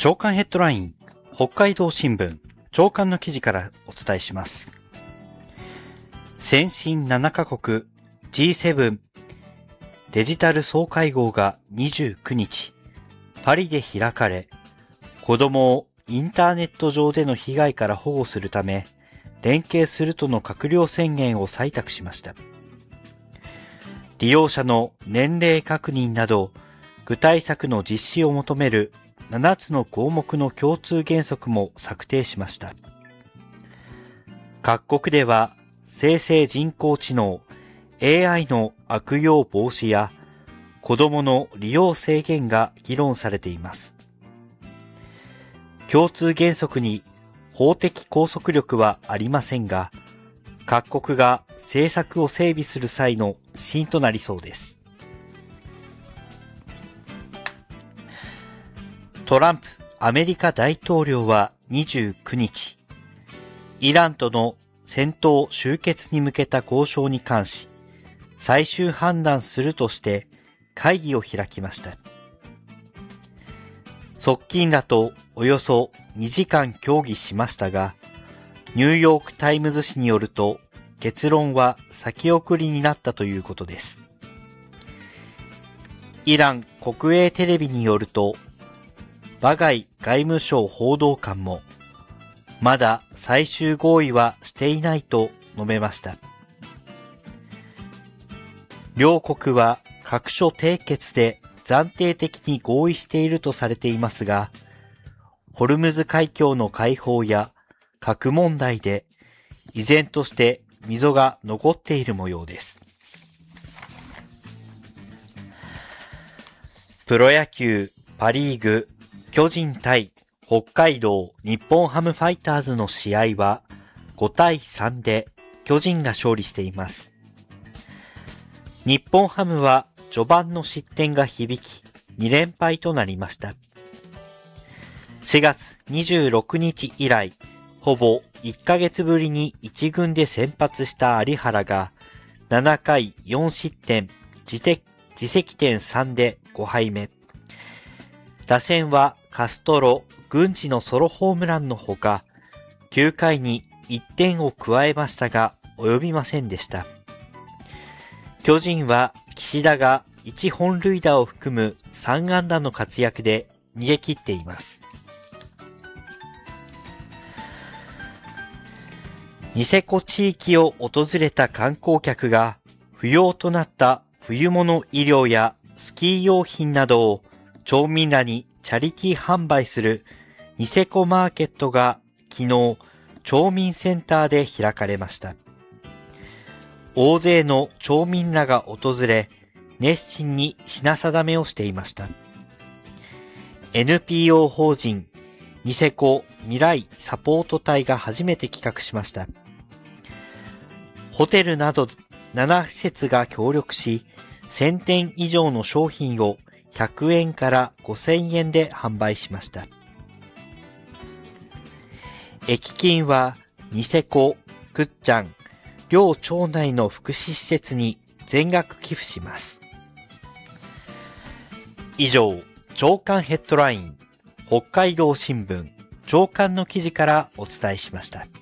朝刊ヘッドライン、北海道新聞、朝刊の記事からお伝えします。先進7カ国 G7 デジタル総会合が29日、パリで開かれ、子供をインターネット上での被害から保護するため、連携するとの閣僚宣言を採択しました。利用者の年齢確認など、具体策の実施を求める7つの項目の共通原則も策定しました。各国では生成人工知能 AI の悪用防止や子どもの利用制限が議論されています。共通原則に法的拘束力はありませんが、各国が政策を整備する際の指針となりそうです。トランプアメリカ大統領は29日、イランとの戦闘終結に向けた交渉に関し、最終判断するとして会議を開きました。側近らとおよそ2時間協議しましたが、ニューヨークタイムズ紙によると結論は先送りになったということです。イラン国営テレビによると、バガイ外務省報道官も、まだ最終合意はしていないと述べました。両国は各所締結で暫定的に合意しているとされていますが、ホルムズ海峡の開放や核問題で依然として溝が残っている模様です。プロ野球パリーグ巨人対北海道日本ハムファイターズの試合は5対3で巨人が勝利しています。日本ハムは序盤の失点が響き2連敗となりました。4月26日以来、ほぼ1ヶ月ぶりに1軍で先発した有原が7回4失点、自責点3で5敗目。打線はカストロ、郡司のソロホームランのほか、9回に1点を加えましたが及びませんでした。巨人は岸田が1本塁打を含む3安打の活躍で逃げ切っています。ニセコ地域を訪れた観光客が不要となった冬物衣料やスキー用品などを町民らにチャリティー販売するニセコマーケットが昨日町民センターで開かれました。大勢の町民らが訪れ、熱心に品定めをしていました。NPO 法人ニセコ未来サポート隊が初めて企画しました。ホテルなど7施設が協力し、1000点以上の商品を100円から5000円で販売しました。益金はニセコ、くっちゃん、両町内の福祉施設に全額寄付します。以上、朝刊ヘッドライン、北海道新聞、朝刊の記事からお伝えしました。